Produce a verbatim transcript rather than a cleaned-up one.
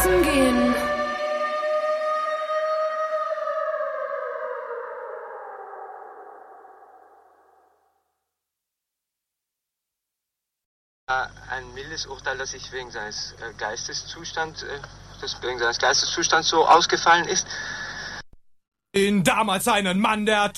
essen gehen. Ein mildes Urteil, das sich wegen seines äh, Geisteszustands, äh, das wegen seines Geisteszustands so ausgefallen ist. In damals einen Mann, der